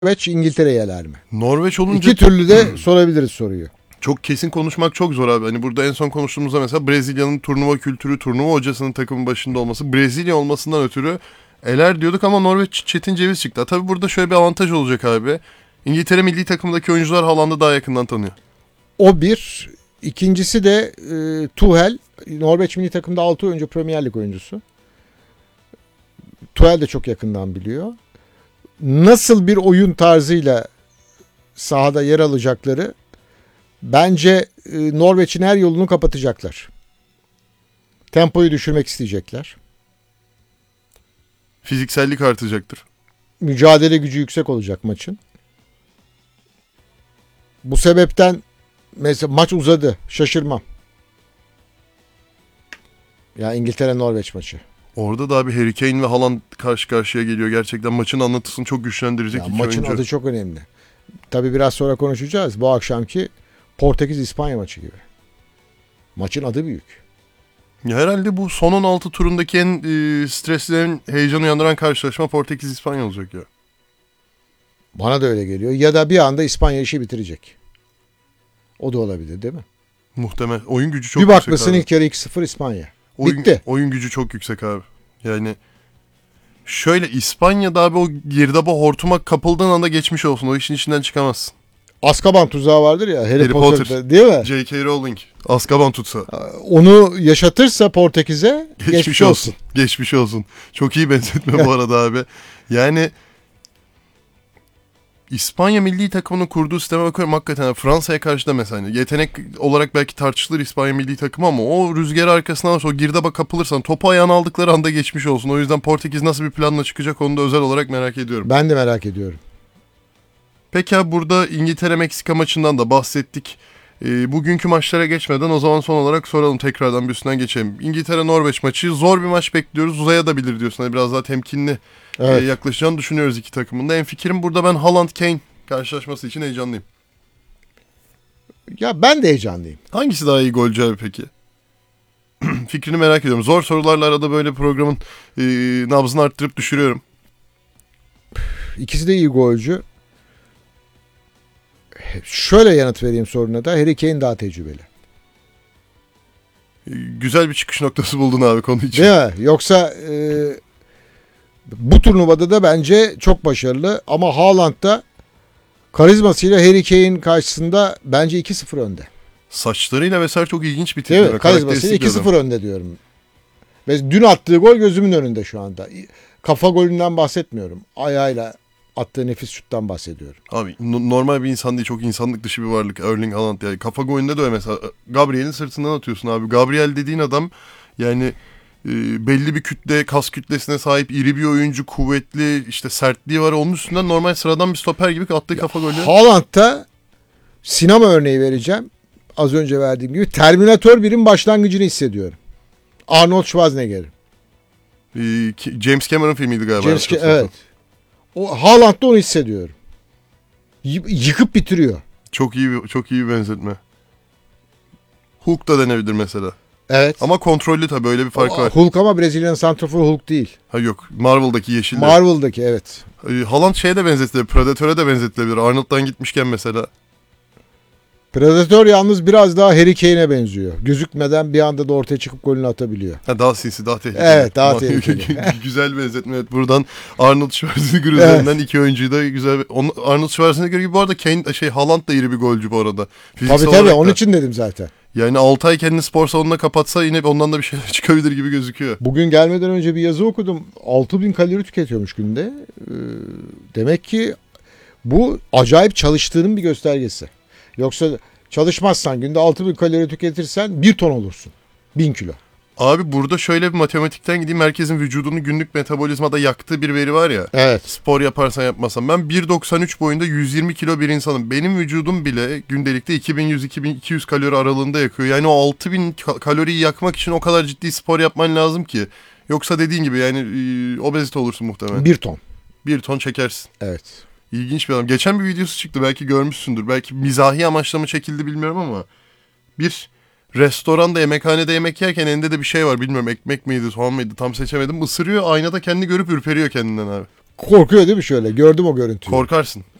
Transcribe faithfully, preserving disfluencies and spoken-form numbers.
Norveç İngiltere'yi yeler mi? Norveç olunca... İki türlü de sorabiliriz soruyu. Çok kesin konuşmak çok zor abi. Hani burada en son konuştuğumuzda mesela Brezilya'nın turnuva kültürü, turnuva hocasının takımın başında olması, Brezilya olmasından ötürü eler diyorduk ama Norveç Çetin Ceviz çıktı. Tabii burada şöyle bir avantaj olacak abi. İngiltere milli takımındaki oyuncular Haaland'ı daha yakından tanıyor. O bir. İkincisi de e, Tuchel. Norveç milli takımda altı oyuncu Premier Lig oyuncusu. Tuchel de çok yakından biliyor. Nasıl bir oyun tarzıyla sahada yer alacakları bence e, Norveç'in her yolunu kapatacaklar. Tempoyu düşürmek isteyecekler. Fiziksellik artacaktır. Mücadele gücü yüksek olacak maçın. Bu sebepten mesela maç uzadı. Şaşırmam. Ya İngiltere Norveç maçı. Orada da abi Harry Kane ve Haaland karşı karşıya geliyor. Gerçekten maçın anlatısını çok güçlendirecek Ya iki maçın oyuncu. adı çok önemli. Tabii biraz sonra konuşacağız. Bu akşamki Portekiz İspanya maçı gibi. Maçın adı büyük. Ya herhalde bu son on altı turundaki en e, stresli, en heyecan uyandıran karşılaşma Portekiz İspanya olacak ya. Bana da öyle geliyor. Ya da bir anda İspanya işi bitirecek. O da olabilir değil mi? Muhtemel. Oyun gücü çok bir yüksek bakmışsın abi. ilk yarı iki sıfır İspanya. Oyun, Bitti. Oyun gücü çok yüksek abi. Yani şöyle İspanya'da abi o girdaba hortuma kapıldığın anda geçmiş olsun. O işin içinden çıkamazsın. Azkaban tuzağı vardır ya. Harry, Harry Potter'da, Potter. değil mi? J K. Rowling. Azkaban tutsa. Onu yaşatırsa Portekiz'e geçmiş, Geçmiş olsun. olsun. Geçmiş olsun. Çok iyi benzetme bu arada abi. Yani İspanya milli takımının kurduğu sisteme bakıyorum hakikaten. Fransa'ya karşı da mesela yetenek olarak belki tartışılır İspanya milli takımı ama o rüzgar arkasına o girdaba kapılırsan topu ayağına aldıkları anda geçmiş olsun. O yüzden Portekiz nasıl bir planla çıkacak onu da özel olarak merak ediyorum. Ben de merak ediyorum. Peki abi burada İngiltere-Meksika maçından da bahsettik. E, bugünkü maçlara geçmeden o zaman son olarak soralım, tekrardan bir üstünden geçelim. İngiltere-Norveç maçı zor bir maç bekliyoruz. Uzayabilir diyorsun. Yani biraz daha temkinli Evet. e, yaklaşacağını düşünüyoruz iki takımın da. En fikrim burada ben Haaland-Kane karşılaşması için heyecanlıyım. Ya ben de heyecanlıyım. Hangisi daha iyi golcü abi peki? Fikrini merak ediyorum. Zor sorularla arada böyle programın e, nabzını arttırıp düşürüyorum. İkisi de iyi golcü. Şöyle yanıt vereyim soruna da. Harry Kane daha tecrübeli. E, güzel bir çıkış noktası buldun abi konu için. Değil mi? Yoksa e, bu turnuvada da bence çok başarılı. Ama Haaland da karizmasıyla Harry Kane karşısında bence iki sıfır önde. Saçlarıyla vesaire çok ilginç bir tip. Değil mi? Karizmasıyla iki sıfır önde diyorum. Ve dün attığı gol gözümün önünde şu anda. Kafa golünden bahsetmiyorum. Ayağıyla attığı nefis şuttan bahsediyorum. Abi n- normal bir insan değil, çok insanlık dışı bir varlık Erling Haaland. Yani kafa golünde de öyle mesela. Gabriel'in sırtından atıyorsun abi. Gabriel dediğin adam yani e, belli bir kütle, kas kütlesine sahip iri bir oyuncu, kuvvetli, işte sertliği var. Onun üstünden normal sıradan bir stoper gibi attığı kafa golü. Haaland'da sinema örneği vereceğim. Az önce verdiğim gibi Terminator birin başlangıcını hissediyorum. Arnold Schwarzenegger. E, James Cameron filmiydi galiba. James Ke- evet. O Haaland'da onu hissediyorum. Y- yıkıp bitiriyor. Çok iyi bir, çok iyi bir benzetme. Hulk da denebilir mesela. Evet. Ama kontrollü tabii, öyle bir fark o, var. Hulk ama Brezilya'nın santraforu Hulk değil. Ha yok, Marvel'daki yeşil. Marvel'daki evet. E, Haaland şeye de benzetilebilir, Predator'a da benzetilebilir. Arnold'dan gitmişken mesela. Predator yalnız biraz daha Harry Kane'e benziyor. Gözükmeden bir anda da ortaya çıkıp golünü atabiliyor. Ha, daha sinsi, daha tehlikeli. Evet, daha tehlikeli. Güzel benzetme. Evet, buradan Arnold Schwarzenegger üzerinden evet. iki oyuncuyu da güzel. Onu, Arnold Schwarzenegger gibi bu arada Kane, şey Haaland da iri bir golcü bu arada. Fiziksel tabii tabii, onun için dedim zaten. Yani altı ay kendini spor salonuna kapatsa yine ondan da bir şeyler çıkabilir gibi gözüküyor. Bugün gelmeden önce bir yazı okudum. altı bin kalori tüketiyormuş günde. Ee, demek ki bu acayip çalıştığının bir göstergesi. Yoksa çalışmazsan günde altı bin kalori tüketirsen bir ton olursun. bin kilo. Abi burada şöyle bir matematikten gideyim. Herkesin vücudunu günlük metabolizmada yaktığı bir veri var ya. Evet. Spor yaparsan yapmasan. Ben bir doksan üç boyunda yüz yirmi kilo bir insanım. Benim vücudum bile gündelikte iki bin yüz iki bin iki yüz kalori aralığında yakıyor. Yani o altı bin kaloriyi yakmak için o kadar ciddi spor yapman lazım ki. Yoksa dediğin gibi yani e, obezite olursun muhtemelen. Bir ton. Bir ton çekersin. Evet. İlginç bir adam. Geçen bir videosu çıktı, belki görmüşsündür. Belki mizahi amaçla mı çekildi bilmiyorum ama bir restoranda, yemekhanede yemek yerken elinde de bir şey var. Bilmiyorum, ekmek miydi, soğan mıydı, tam seçemedim. Isırıyor, aynada kendini görüp ürperiyor kendinden abi. korkuyor değil mi şöyle? Gördüm o görüntüyü. Korkarsın.